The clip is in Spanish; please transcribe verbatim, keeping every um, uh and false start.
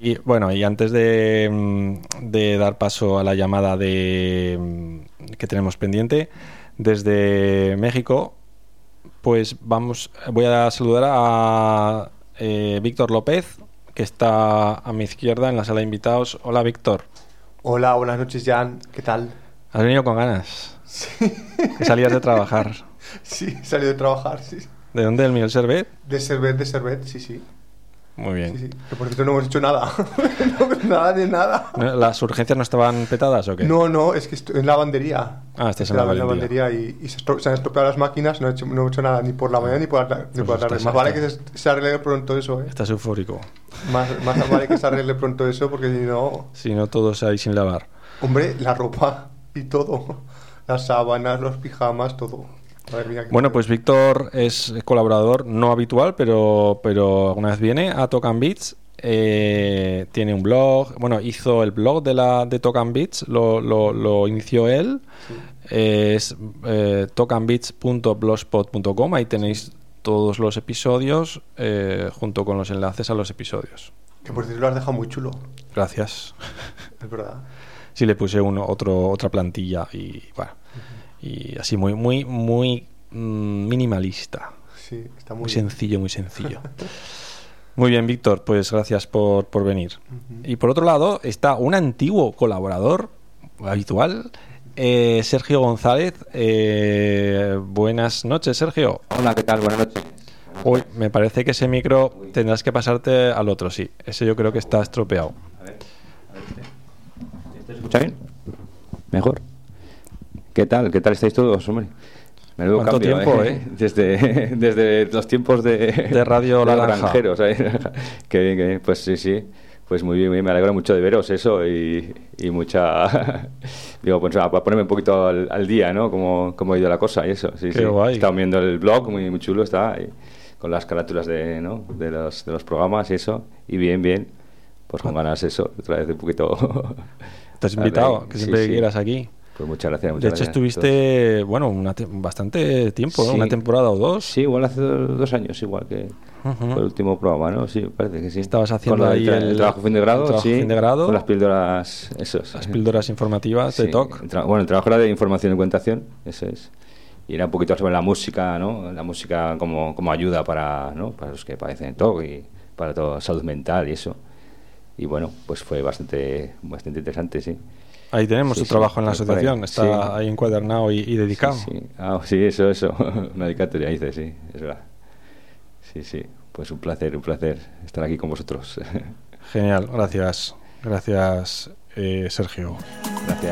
Y bueno, y antes de, de dar paso a la llamada de que tenemos pendiente desde México, pues vamos, voy a saludar a eh, Víctor López, que está a mi izquierda en la sala de invitados. Hola, Víctor. Hola, buenas noches, Jan. ¿Qué tal? ¿Has venido con ganas? Sí. Que salías de trabajar. Sí, he salido de trabajar, sí. ¿De dónde? ¿Del Miguel Servet? De Servet, de Servet, sí, sí. Muy bien. Sí, sí. Que por cierto no hemos hecho nada. No, nada de nada. ¿Las urgencias no estaban petadas o qué? No, no, es que estoy en la lavandería. Ah, estás en la lavandería. y, y se, estro- se han estropeado las máquinas, no he hecho, no he hecho nada ni por la mañana ni por la, ni Pues por la tarde. estás- Más vale que se, se arregle pronto eso, ¿eh? Estás eufórico. Más, más vale que se arregle pronto eso porque si no... Si no, todos ahí sin lavar. Hombre, la ropa y todo. Las sábanas, los pijamas, todo. Madre mía, qué Bueno, feo. pues Víctor es colaborador no habitual, pero, pero alguna vez viene a Talk and Beats. Eh, tiene un blog, bueno, hizo el blog de la de Talk and Beats, lo, lo, lo inició él. Sí. Eh, es eh, talk and beats punto blogspot punto com. Ahí tenéis todos los episodios eh, junto con los enlaces a los episodios. Que por cierto lo has dejado muy chulo, Gracias. es verdad. Sí, le puse uno, otro, otra plantilla y bueno, y así muy, muy, muy mm, minimalista. Sí, está muy, Muy bien. sencillo, muy sencillo. Muy bien, Víctor, pues gracias por, por venir. Ujú. Y por otro lado está un antiguo colaborador habitual, eh, Sergio González. Eh, buenas noches, Sergio. Hola, ¿qué tal? Buenas noches. Uy, me parece que ese micro tendrás que pasarte al otro, sí. Ese yo creo que está estropeado. A ver, a ver, ¿este? ¿Este se escucha bien? ¿Mejor? ¿Qué tal? ¿Qué tal estáis todos, hombre? Menudo ¿Cuánto cambio, tiempo, ¿eh? eh? Desde, desde los tiempos de... De Radio de La los Granja. granjeros, ¿eh? Qué bien, qué bien. Pues sí, sí. Pues muy bien, muy bien. Me alegro mucho de veros eso y, y mucha... Digo, pues nada, para ponerme un poquito al, al día, ¿no? Cómo, cómo ha ido la cosa y eso. Sí, Qué sí. guay. He estado viendo el blog, muy, muy chulo está, y con las carátulas de, ¿no? de, los, de los programas y eso. Y bien, bien. Pues con ganas eso, otra vez un poquito... Te has invitado, que Sí, siempre sí. quieras aquí. Pues muchas gracias. De Muchas hecho, gracias. estuviste, bueno, una te- bastante tiempo, ¿no? Sí. Una temporada o dos. Sí, igual hace dos, dos años, igual que Ujú. fue el último programa, ¿no? Sí, parece que sí. Estabas haciendo Con lo del ahí tra- el- el trabajo fin de grado, el trabajo sí. fin de grado. Con las píldoras, eso es. Las píldoras informativas de Sí, Talk. el tra- bueno, el trabajo era de información y cuentación, eso es. Y era un poquito sobre la música, ¿no? La música como, como ayuda para, ¿no? Para los que padecen Talk y para toda salud mental y eso. Y bueno, pues fue bastante, bastante interesante, sí. Ahí tenemos Sí, tu sí, trabajo en la por ahí. asociación. Está Sí. ahí encuadernado y, y dedicado. Sí, sí. Ah, sí, eso, eso. Una dedicatoria hice, sí, es verdad. Sí, sí. Pues un placer, un placer estar aquí con vosotros. Genial, gracias. Gracias, eh, Sergio. Gracias.